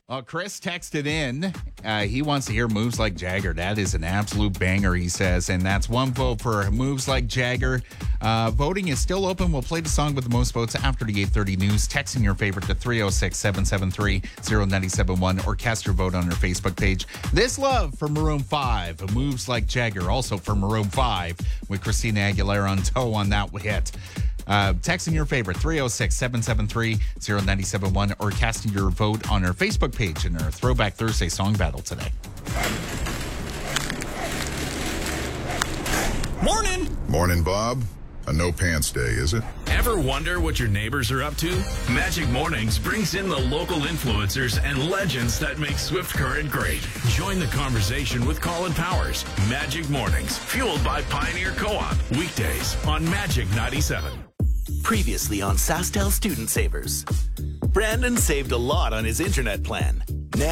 Well, Chris texted in. He wants to hear Moves Like Jagger. That is an absolute banger, he says. And that's one vote for Moves Like Jagger. Voting is still open. We'll play the song with the most votes after the 8:30 news. Texting your favorite to 306-773-0971 or cast your vote on our Facebook page. This Love for Maroon 5. Moves Like Jagger, also for Maroon 5, with Christina Aguilera on tow on that hit. Texting your favorite, 306-773-0971, or casting your vote on our Facebook page in our Throwback Thursday song battle today. Morning! Morning, Bob. A no pants day, is it? Ever wonder what your neighbors are up to? Magic Mornings brings in the local influencers and legends that make Swift Current great. Join the conversation with Colin Powers. Magic Mornings, fueled by Pioneer Co-op. Weekdays on Magic 97. Previously on SaskTel Student Savers. Brandon saved a lot on his internet plan.